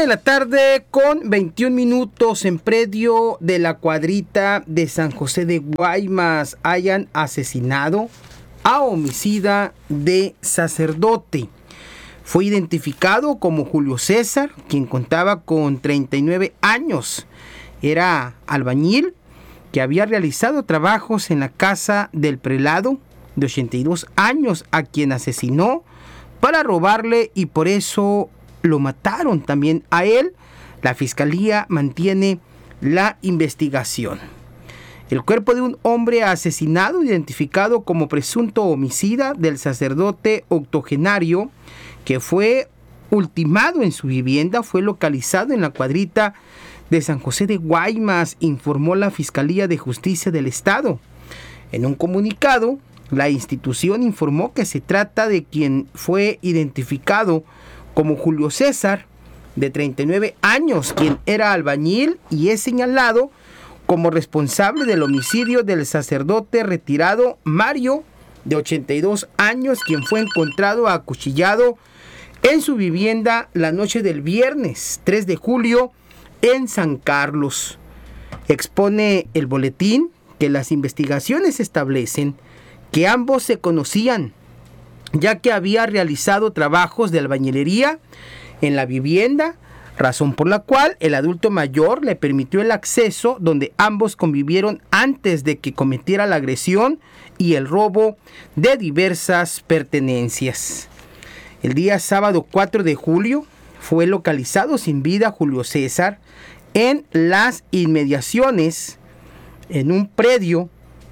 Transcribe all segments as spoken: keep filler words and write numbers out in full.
una de la tarde con veintiún minutos en predio de la cuadrita de San José de Guaymas hayan asesinado a homicida de sacerdote. Fue identificado como Julio César, quien contaba con treinta y nueve años. Era albañil que había realizado trabajos en la casa del prelado de ochenta y dos años, a quien asesinó para robarle y por eso lo mataron también a él. La fiscalía mantiene la investigación. El cuerpo de un hombre asesinado, identificado como presunto homicida del sacerdote octogenario, que fue ultimado en su vivienda, fue localizado en la cuadrita de San José de Guaymas, informó la Fiscalía de Justicia del Estado. En un comunicado, la institución informó que se trata de quien fue identificado como Julio César, de treinta y nueve años, quien era albañil y es señalado como responsable del homicidio del sacerdote retirado Mario, de ochenta y dos años, quien fue encontrado acuchillado en su vivienda la noche del viernes tres de julio en San Carlos. Expone el boletín que las investigaciones establecen que ambos se conocían, ya que había realizado trabajos de albañilería en la vivienda, razón por la cual el adulto mayor le permitió el acceso donde ambos convivieron antes de que cometiera la agresión y el robo de diversas pertenencias. El día sábado cuatro de julio fue localizado sin vida Julio César en las inmediaciones en un predio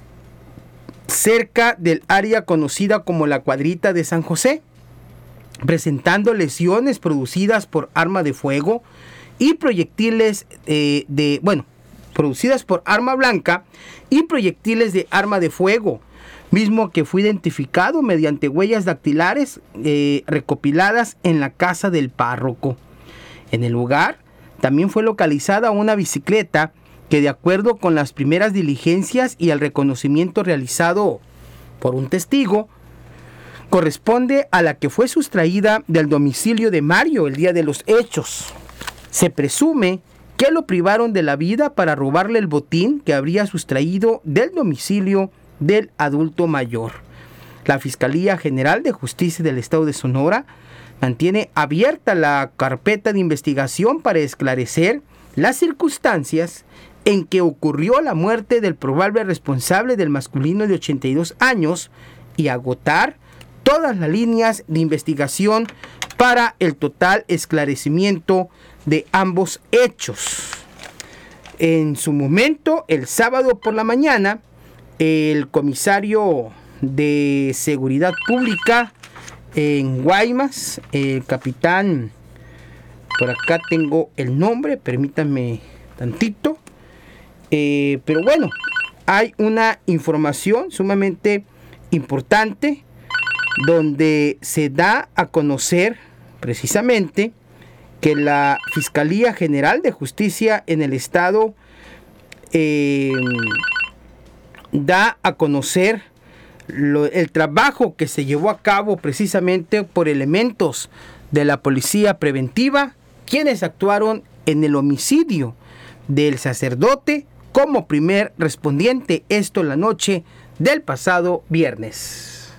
cerca del área conocida como la cuadrita de San José, presentando lesiones producidas por arma de fuego y proyectiles eh, de, bueno, producidas por arma blanca y proyectiles de arma de fuego, mismo que fue identificado mediante huellas dactilares eh, recopiladas en la casa del párroco. En el lugar también fue localizada una bicicleta que, de acuerdo con las primeras diligencias y el reconocimiento realizado por un testigo, corresponde a la que fue sustraída del domicilio de Mario el día de los hechos. Se presume que lo privaron de la vida para robarle el botín que habría sustraído del domicilio del adulto mayor. La Fiscalía General de Justicia del Estado de Sonora mantiene abierta la carpeta de investigación para esclarecer las circunstancias en que ocurrió la muerte del probable responsable del masculino de ochenta y dos años y agotar todas las líneas de investigación para el total esclarecimiento de ambos hechos. En su momento, el sábado por la mañana, el comisario de Seguridad Pública en Guaymas, el capitán, por acá tengo el nombre, permítanme tantito, eh, pero bueno, hay una información sumamente importante donde se da a conocer precisamente que la Fiscalía General de Justicia en el Estado eh, da a conocer lo, el trabajo que se llevó a cabo precisamente por elementos de la Policía Preventiva, quienes actuaron en el homicidio del sacerdote como primer respondiente, esto la noche del pasado viernes.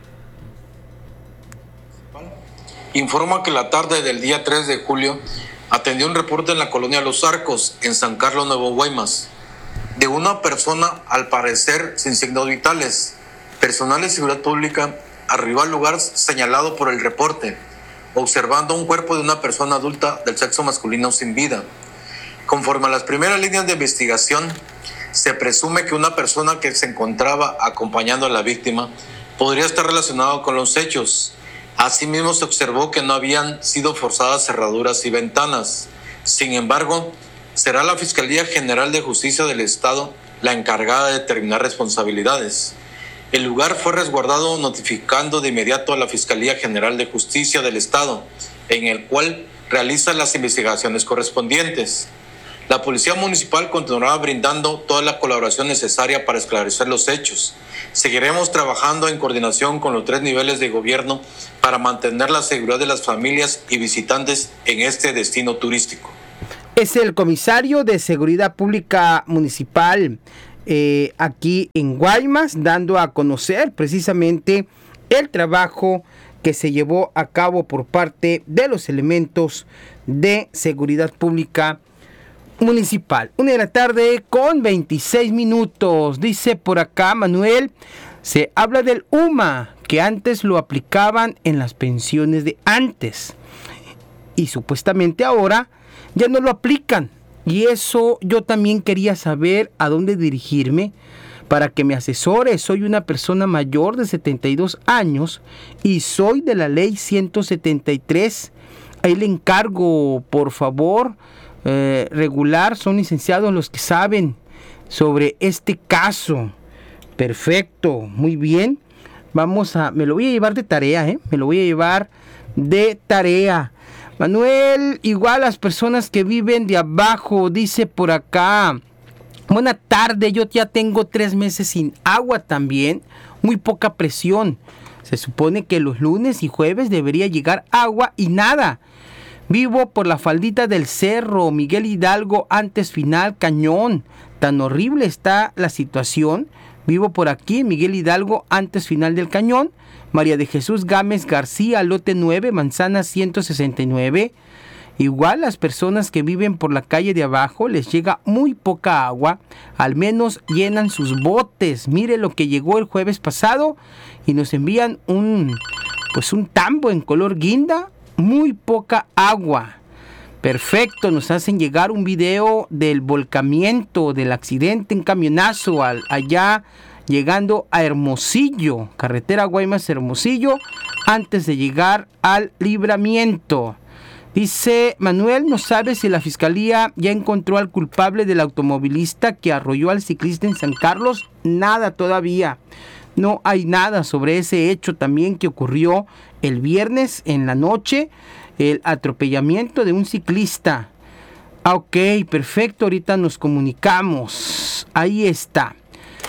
Informa que la tarde del día tres de julio atendió un reporte en la colonia Los Arcos, en San Carlos, Nuevo Guaymas, de una persona, al parecer sin signos vitales. Personal de seguridad pública arribó al lugar señalado por el reporte, observando un cuerpo de una persona adulta del sexo masculino sin vida. Conforme a las primeras líneas de investigación, se presume que una persona que se encontraba acompañando a la víctima podría estar relacionada con los hechos. Asimismo, se observó que no habían sido forzadas cerraduras y ventanas. Sin embargo, será la Fiscalía General de Justicia del Estado la encargada de determinar responsabilidades. El lugar fue resguardado, notificando de inmediato a la Fiscalía General de Justicia del Estado, en el cual realiza las investigaciones correspondientes. La Policía Municipal continuará brindando toda la colaboración necesaria para esclarecer los hechos. Seguiremos trabajando en coordinación con los tres niveles de gobierno para mantener la seguridad de las familias y visitantes en este destino turístico. Es el comisario de Seguridad Pública Municipal eh, aquí en Guaymas, dando a conocer precisamente el trabajo que se llevó a cabo por parte de los elementos de Seguridad Pública Municipal. Una de la tarde con veintiséis minutos. Dice por acá Manuel, se habla del U M A, que antes lo aplicaban en las pensiones de antes. Y supuestamente ahora ya no lo aplican. Y eso yo también quería saber a dónde dirigirme para que me asesore. Soy una persona mayor de setenta y dos años y soy de la ley ciento setenta y tres. Ahí le encargo, por favor, eh, regular. Son licenciados los que saben sobre este caso. Perfecto, muy bien. Vamos a, me lo voy a llevar de tarea, ¿eh? Me lo voy a llevar de tarea. Manuel, igual las personas que viven de abajo, dice por acá. Buena tarde, yo ya tengo tres meses sin agua también, muy poca presión. Se supone que los lunes y jueves debería llegar agua y nada. Vivo por la faldita del cerro, Miguel Hidalgo, antes final, Cañón. Tan horrible está la situación. Vivo por aquí, Miguel Hidalgo, antes final del Cañón. María de Jesús Gámez García, lote nueve, manzana ciento sesenta y nueve. Igual las personas que viven por la calle de abajo les llega muy poca agua, al menos llenan sus botes. Mire lo que llegó el jueves pasado y nos envían un, pues un tambo en color guinda, muy poca agua. Perfecto, nos hacen llegar un video del volcamiento, del accidente en camionazo al, allá llegando a Hermosillo, carretera Guaymas Hermosillo, antes de llegar al Libramiento. Dice Manuel, no sabe si la fiscalía ya encontró al culpable del automovilista que arrolló al ciclista en San Carlos. Nada todavía. No hay nada sobre ese hecho también que ocurrió el viernes en la noche. El atropellamiento de un ciclista. Ah, ok, perfecto. Ahorita nos comunicamos. Ahí está.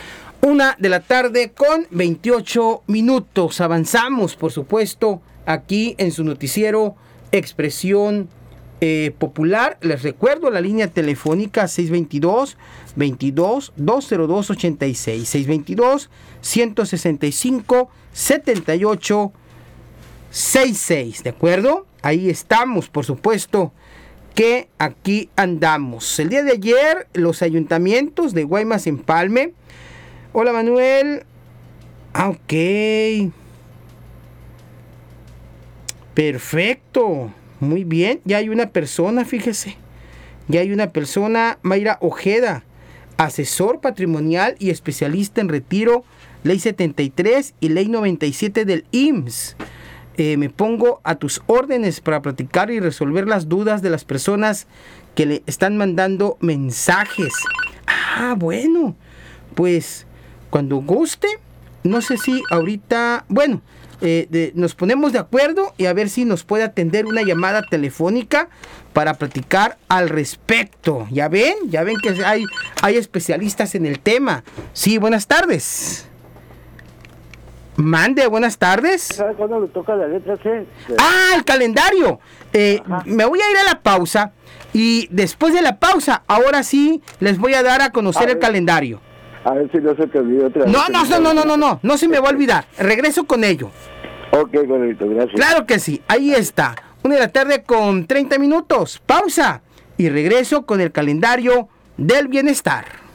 Una de la tarde con veintiocho minutos. Avanzamos, por supuesto, aquí en su noticiero Expresión eh, Popular. Les recuerdo la línea telefónica seis veintidós, veintidós, doscientos dos ochenta y seis, seis veintidós, ciento sesenta y cinco, setenta y ocho sesenta y seis, ¿de acuerdo? Ahí estamos, por supuesto que aquí andamos. El día de ayer los ayuntamientos de Guaymas Empalme. Hola Manuel. Ah, ok. Perfecto, muy bien, ya hay una persona, fíjese, ya hay una persona, Mayra Ojeda, asesor patrimonial y especialista en retiro, ley setenta y tres y ley noventa y siete del I M S S. Eh, me pongo a tus órdenes para platicar y resolver las dudas de las personas que le están mandando mensajes. Ah, bueno, pues cuando guste, no sé si ahorita, bueno, Eh, de, nos ponemos de acuerdo y a ver si nos puede atender una llamada telefónica para platicar al respecto. Ya ven, ya ven que hay, hay especialistas en el tema. Sí, buenas tardes. Mande, buenas tardes. ¿Sabes cuándo le toca la letra C? Ah, el calendario. Eh, me voy a ir a la pausa y después de la pausa, ahora sí les voy a dar a conocer a el calendario. A ver si no se te olvida otra vez. No, no, no, no, no, no, no, no se me va a olvidar. Regreso con ello. Ok, bonito, gracias. Claro que sí, ahí está. Una de la tarde con treinta minutos. Pausa. Y regreso con el calendario del bienestar.